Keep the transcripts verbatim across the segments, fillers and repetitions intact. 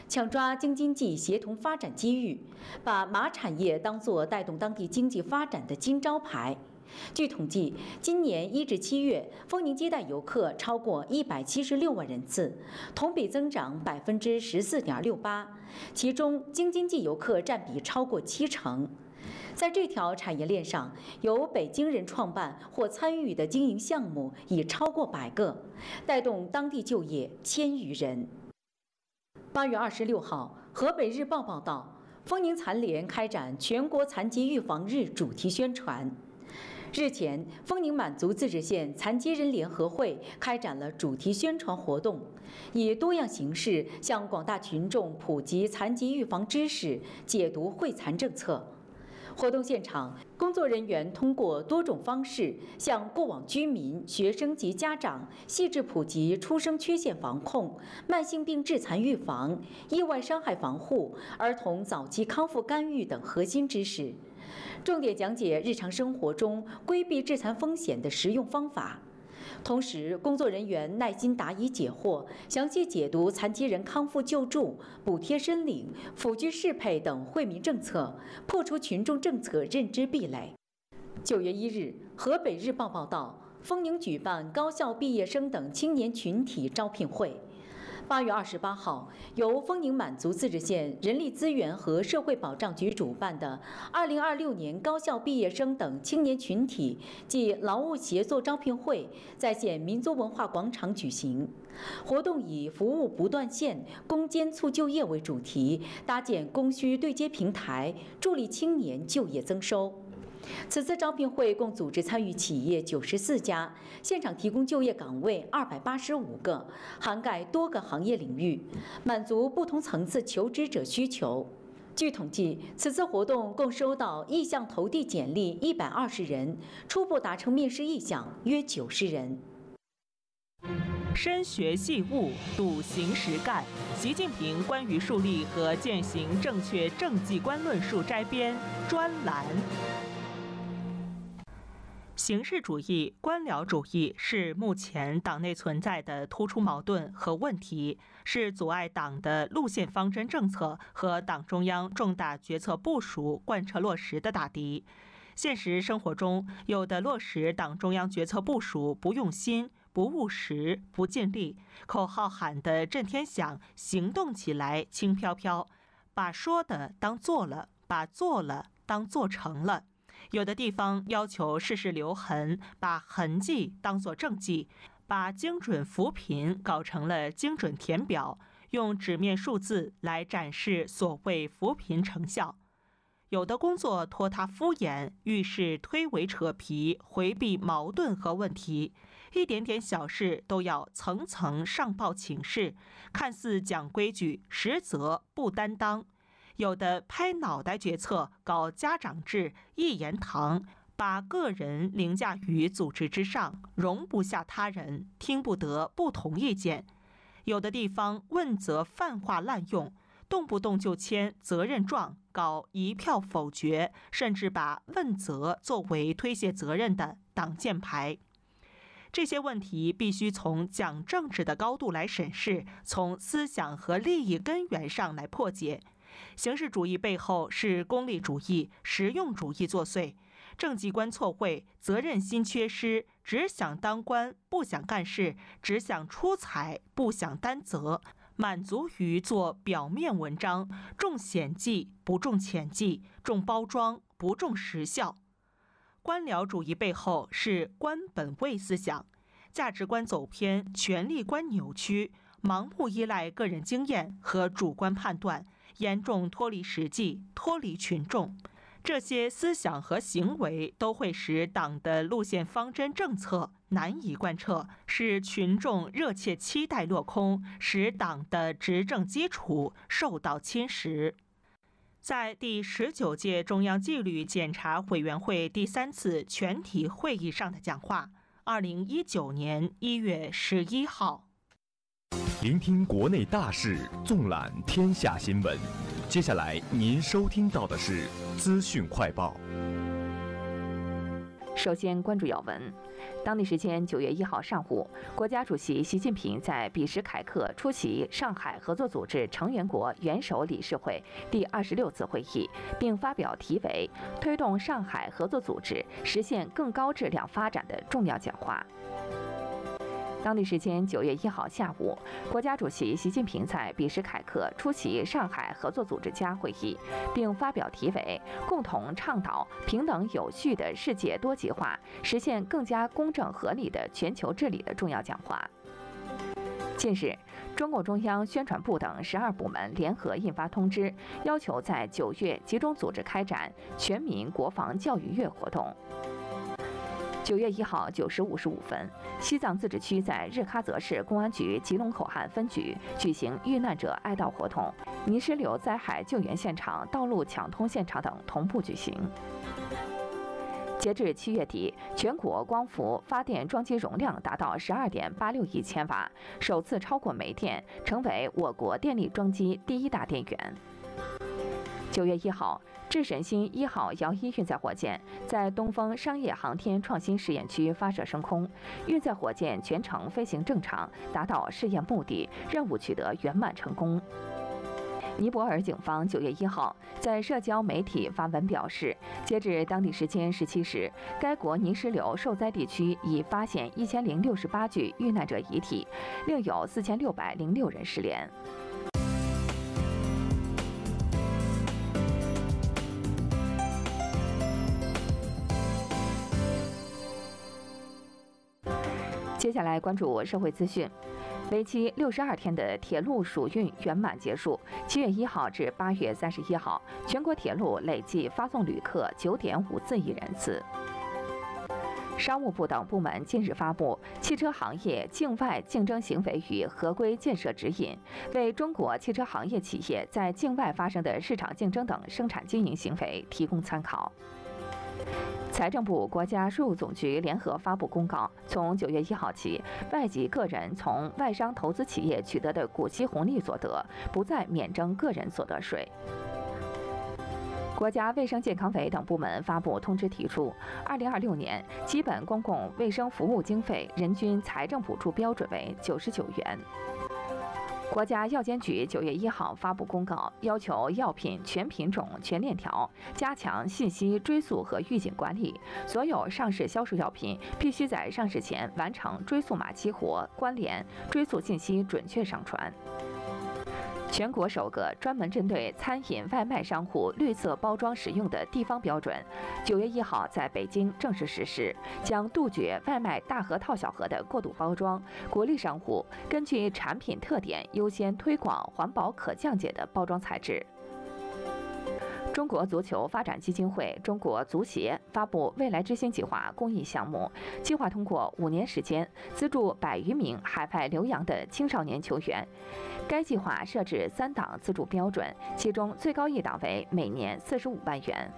抢抓京津冀协同发展机遇，把马产业当作带动当地经济发展的金招牌。据统计，今年一至七月，丰宁接待游客超过一百七十六万人次，同比增长百分之十四点六八，其中京津冀游客占比超过七成。在这条产业链上，由北京人创办或参与的经营项目已超过百个，带动当地就业千余人。八月二十六号，河北日报报道，丰宁残联开展全国残疾预防日主题宣传。日前，丰宁满族自治县残疾人联合会开展了主题宣传活动，以多样形式向广大群众普及残疾预防知识，解读惠残政策。活动现场，工作人员通过多种方式向过往居民、学生及家长细致普及出生缺陷防控、慢性病致残预防、意外伤害防护、儿童早期康复干预等核心知识，重点讲解日常生活中规避致残风险的实用方法。同时，工作人员耐心答疑解惑，详细解读残疾人康复救助、补贴申领、辅具适配等惠民政策，破除群众政策认知壁垒。九月一日，河北日报报道，丰宁举办高校毕业生等青年群体招聘会。八月二十八号，由丰宁满族自治县人力资源和社会保障局主办的二零二六年高校毕业生等青年群体暨劳务协作招聘会在县民族文化广场举行。活动以服务不断线、攻坚促就业为主题，搭建供需对接平台，助力青年就业增收。此次招聘会共组织参与企业九十四家，现场提供就业岗位二百八十五个，涵盖多个行业领域，满足不同层次求职者需求。据统计，此次活动共收到意向投递简历一百二十人，初步达成面试意向约九十人。 深学细悟，笃行实干。习近平关于树立和践行正确政绩观论述摘编专栏。形式主义、官僚主义是目前党内存在的突出矛盾和问题，是阻碍党的路线方针政策和党中央重大决策部署贯彻落实的大敌。现实生活中，有的落实党中央决策部署不用心、不务实、不尽力，口号喊得震天响，行动起来轻飘飘，把说的当做了，把做了当做成了。有的地方要求事事留痕，把痕迹当作政绩，把精准扶贫搞成了精准填表，用纸面数字来展示所谓扶贫成效。有的工作拖沓敷衍，遇事推诿扯皮，回避矛盾和问题，一点点小事都要层层上报请示，看似讲规矩，实则不担当。有的拍脑袋决策，搞家长制、一言堂，把个人凌驾于组织之上，容不下他人，听不得不同意见。有的地方问责泛化滥用，动不动就签责任状，搞一票否决，甚至把问责作为推卸责任的挡箭牌。这些问题必须从讲政治的高度来审视，从思想和利益根源上来破解。形式主义背后是功利主义、实用主义作祟，政绩观错会，责任心缺失，只想当官不想干事，只想出彩不想担责，满足于做表面文章，重显技不重潜技，重包装不重实效。官僚主义背后是官本位思想，价值观走偏，权力观扭曲，盲目依赖个人经验和主观判断，严重脱离实际，脱离群众。这些思想和行为都会使党的路线方针政策难以贯彻，使群众热切期待落空，使党的执政基础受到侵蚀。在第十九届中央纪律检查委员会第三次全体会议上的讲话，二零一九年一月十一号。 聆听国内大事，纵览天下新闻。接下来您收听到的是资讯快报。 首先关注要闻。当地时间九月一号上午，国家主席习近平在比什凯克出席上海合作组织成员国元首理事会第二十六次会议，并发表题为“推动上海合作组织实现更高质量发展”的重要讲话。当地时间九月一号下午，国家主席习近平在比什凯克出席上海合作组织家会议，并发表题为“共同倡导平等有序的世界多极化，实现更加公正合理的全球治理”的重要讲话。近日，中共中央宣传部等十二部门联合印发通知，要求在九月集中组织开展全民国防教育月活动。九月一号九时五十五分，西藏自治区在日喀则市公安局吉隆口岸分局举行遇难者哀悼活动，泥石流灾害救援现场、道路抢通现场等同步举行。截至七月底，全国光伏发电装机容量达到十二点八六亿千瓦，首次超过煤电，成为我国电力装机第一大电源。九月一号，智神星一号遥一运载火箭在东风商业航天创新试验区发射升空，运载火箭全程飞行正常，达到试验目的，任务取得圆满成功。尼泊尔警方九月一号在社交媒体发文表示，截至当地时间十七时，该国泥石流受灾地区已发现一千零六十八具遇难者遗体，另有四千六百零六人失联。接下来关注社会资讯。为期六十二天的铁路暑运圆满结束。七月一号至八月三十一号，全国铁路累计发送旅客九点五四亿人次。商务部等部门近日发布《汽车行业境外竞争行为与合规建设指引》，为中国汽车行业企业在境外发生的市场竞争等生产经营行为提供参考。财政部、国家税务总局联合发布公告，从九月一号起，外籍个人从外商投资企业取得的股息红利所得，不再免征个人所得税。国家卫生健康委等部门发布通知提出，二零二六年基本公共卫生服务经费人均财政补助标准为九十九元。国家药监局九月一号发布公告，要求药品全品种、全链条加强信息追溯和预警管理。所有上市销售药品必须在上市前完成追溯码激活、关联、追溯信息准确上传。全国首个专门针对餐饮外卖商户绿色包装使用的地方标准，九月一号在北京正式实施，将杜绝外卖大盒套小盒的过度包装，鼓励商户根据产品特点优先推广环保可降解的包装材质。中国足球发展基金会、中国足协发布未来之星计划公益项目，计划通过五年时间资助百余名海外留洋的青少年球员。该计划设置三档资助标准，其中最高一档为每年四十五万元。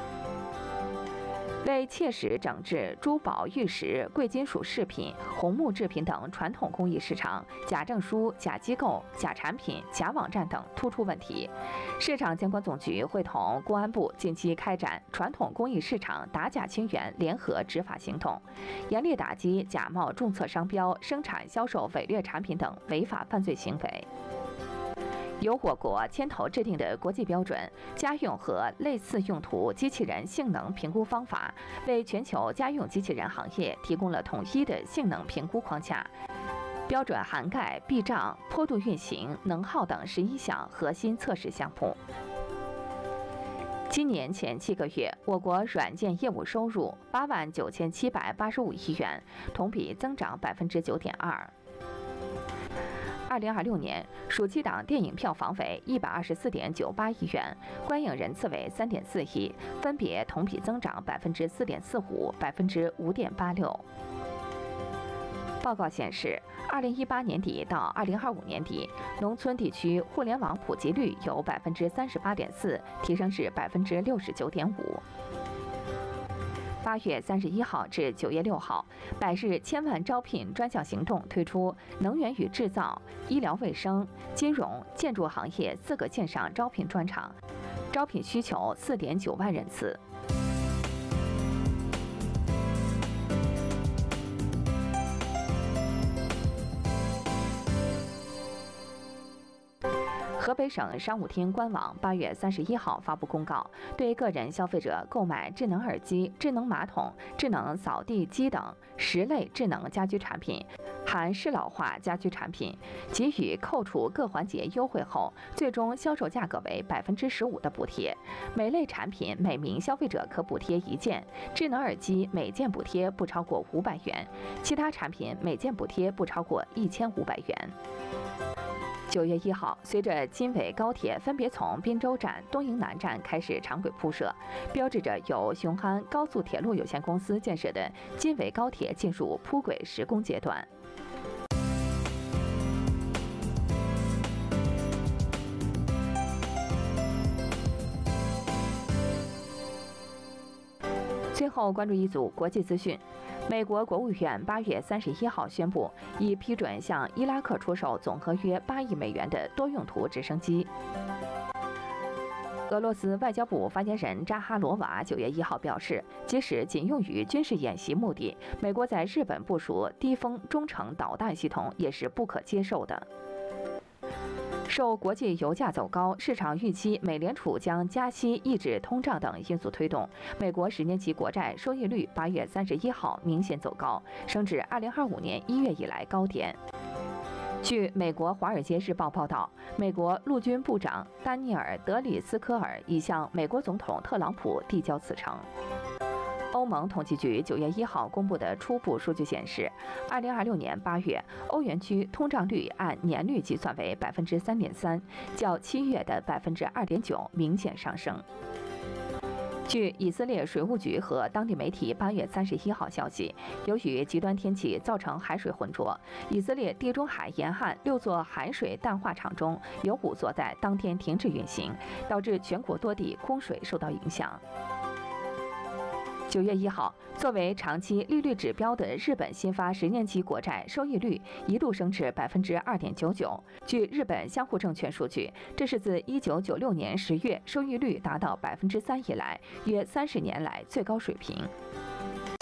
为切实整治珠宝、玉石、贵金属饰品、红木制品等传统工艺市场假证书、假机构、假产品、假网站等突出问题，市场监管总局会同公安部近期开展传统工艺市场打假清源联合执法行动，严厉打击假冒注册商标、生产销售伪劣产品等违法犯罪行为。由我国牵头制定的国际标准家用和类似用途机器人性能评估方法，为全球家用机器人行业提供了统一的性能评估框架。标准涵盖避障、坡度运行、能耗等十一项核心测试项目。今年前七个月，我国软件业务收入八万九千七百八十五亿元，同比增长百分之九点二。二零二六年暑期档电影票房为一百二十四点九八亿元，观影人次为三点四亿，分别同比增长百分之四点四五、百分之五点八六。报告显示，二零一八年底到二零二五年底，农村地区互联网普及率由百分之三十八点四提升至百分之六十九点五。八月三十一号至九月六号，百日千万招聘专项行动推出能源与制造、医疗卫生、金融、建筑行业四个线上招聘专场，招聘需求四点九万人次。 北省商务厅官网八月三十一号发布公告，对个人消费者购买智能耳机、智能马桶、智能扫地机等十类智能家居产品（含适老化家居产品）给予扣除各环节优惠后，最终销售价格为百分之十五的补贴。每类产品每名消费者可补贴一件，智能耳机每件补贴不超过五百元，其他产品每件补贴不超过一千五百元。九月一号，随着京纬高铁分别从滨州站、东营南站开始长轨铺设，标志着由雄安高速铁路有限公司建设的京纬高铁进入铺轨施工阶段。最后关注一组国际资讯。美国国务院八月三十一号宣布，已批准向伊拉克出售总额约八亿美元的多用途直升机。俄罗斯外交部发言人扎哈罗娃九月一号表示，即使仅用于军事演习目的，美国在日本部署低风中程导弹系统也是不可接受的。受国际油价走高、市场预期美联储将加息抑制通胀等因素推动，美国十年期国债收益率八月三十一号明显走高，升至二零二五年一月以来高点。据美国《华尔街日报》报道，美国陆军部长丹尼尔·德里斯科尔已向美国总统特朗普递交辞呈。欧盟统计局九月一号公布的初步数据显示，二零二六年八月，欧元区通胀率按年率计算为百分之三点三，较七月的百分之二点九明显上升。据以色列水务局和当地媒体八月三十一号消息，由于极端天气造成海水浑浊，以色列地中海沿岸六座海水淡化厂中有五座在当天停止运行，导致全国多地供水受到影响。九月一号，作为长期利率指标的日本新发十年期国债收益率一度升至百分之二点九九。据日本相互证券数据，这是自一九九六年十月收益率达到百分之三以来，约三十年来最高水平。